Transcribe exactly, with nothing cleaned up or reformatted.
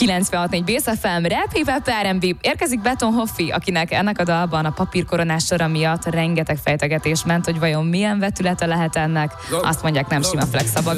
kilencvenhat négy Bész ef em, Rap, Hip-Hop, er and bé. Érkezik Beton Hoffi, akinek ennek a dalban a papírkoronás sora miatt rengeteg fejtegetés ment, hogy vajon milyen vetülete lehet ennek. Azt mondják, nem sima flex.